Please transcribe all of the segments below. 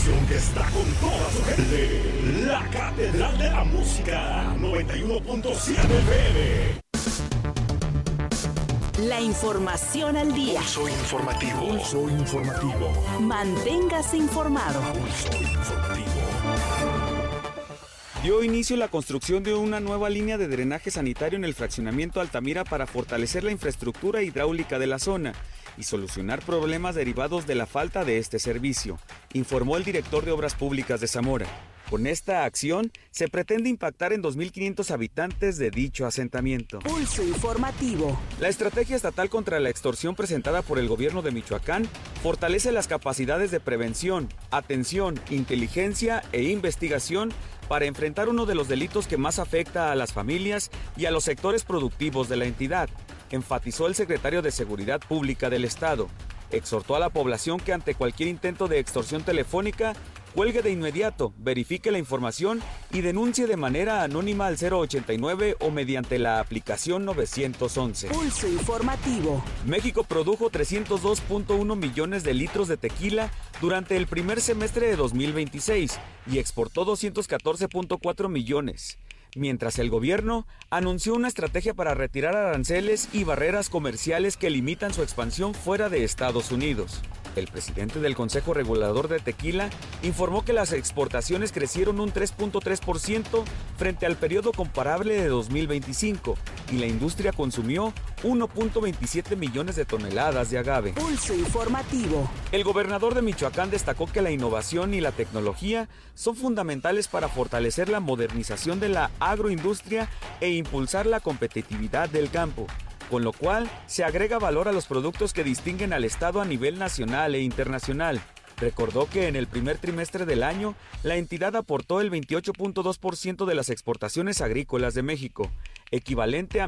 estación que está con toda su gente. La Catedral de la Música, 91.7 FM. La información al día. Pulso informativo. Pulso informativo. Manténgase informado. Pulso informativo. Dio inicio la construcción de una nueva línea de drenaje sanitario en el fraccionamiento Altamira para fortalecer la infraestructura hidráulica de la zona y solucionar problemas derivados de la falta de este servicio, informó el director de Obras Públicas de Zamora. Con esta acción, se pretende impactar en 2.500 habitantes de dicho asentamiento. Pulso informativo. La estrategia estatal contra la extorsión presentada por el gobierno de Michoacán fortalece las capacidades de prevención, atención, inteligencia e investigación para enfrentar uno de los delitos que más afecta a las familias y a los sectores productivos de la entidad, enfatizó el secretario de Seguridad Pública del Estado. Exhortó a la población que ante cualquier intento de extorsión telefónica, cuelgue de inmediato, verifique la información y denuncie de manera anónima al 089 o mediante la aplicación 911. Pulso informativo. México produjo 302.1 millones de litros de tequila durante el primer semestre de 2026 y exportó 214.4 millones. Mientras el gobierno anunció una estrategia para retirar aranceles y barreras comerciales que limitan su expansión fuera de Estados Unidos. El presidente del Consejo Regulador de Tequila informó que las exportaciones crecieron un 3.3% frente al periodo comparable de 2025 y la industria consumió 1.27 millones de toneladas de agave. Pulso informativo. El gobernador de Michoacán destacó que la innovación y la tecnología son fundamentales para fortalecer la modernización de la agroindustria e impulsar la competitividad del campo, con lo cual se agrega valor a los productos que distinguen al Estado a nivel nacional e internacional. Recordó que en el primer trimestre del año, la entidad aportó el 28.2% de las exportaciones agrícolas de México, equivalente a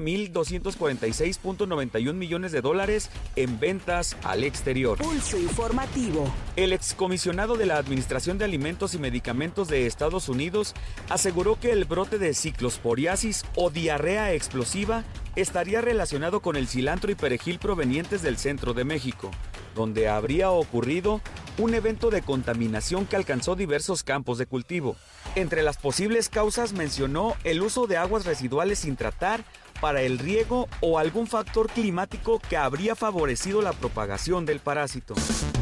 1.246.91 millones de dólares en ventas al exterior. Pulso informativo. El excomisionado de la Administración de Alimentos y Medicamentos de Estados Unidos aseguró que el brote de ciclosporiasis o diarrea explosiva estaría relacionado con el cilantro y perejil provenientes del centro de México, donde habría ocurrido un evento de contaminación que alcanzó diversos campos de cultivo. Entre las posibles causas mencionó el uso de aguas residuales sin tratar para el riego o algún factor climático que habría favorecido la propagación del parásito.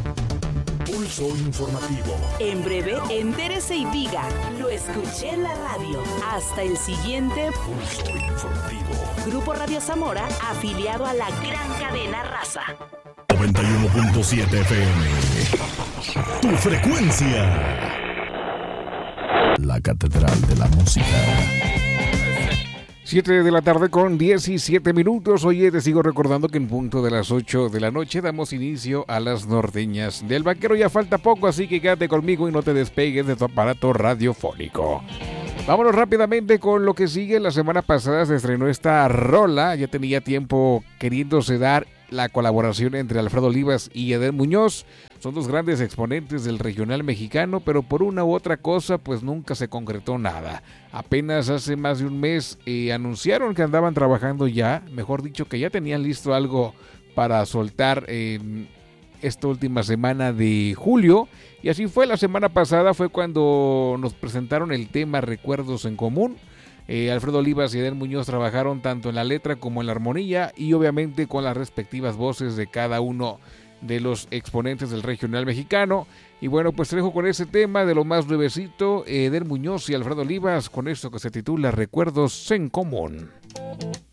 Pulso informativo. En breve, entérese y diga, lo escuché en la radio. Hasta el siguiente Pulso informativo. Grupo Radio Zamora, afiliado a la gran cadena Raza. 91.7 FM. Tu frecuencia. La Catedral de la Música. 7 de la tarde con 17 minutos. Oye, te sigo recordando que en punto de las 8 de la noche damos inicio a las norteñas del vaquero. Ya falta poco, así que quédate conmigo y no te despegues de tu aparato radiofónico. Vámonos rápidamente con lo que sigue. La semana pasada se estrenó esta rola. Ya tenía tiempo queriéndose dar la colaboración entre Alfredo Olivas y Edén Muñoz. Son dos grandes exponentes del regional mexicano, pero por una u otra cosa pues nunca se concretó nada. Apenas hace más de un mes anunciaron que andaban trabajando ya, mejor dicho que ya tenían listo algo para soltar en esta última semana de julio. Y así fue, la semana pasada fue cuando nos presentaron el tema Recuerdos en Común. Alfredo Olivas y Edén Muñoz trabajaron tanto en la letra como en la armonía y obviamente con las respectivas voces de cada uno de los exponentes del regional mexicano. Y bueno, pues te dejo con ese tema de lo más nuevecito, Edén Muñoz y Alfredo Olivas, con esto que se titula Recuerdos en Común.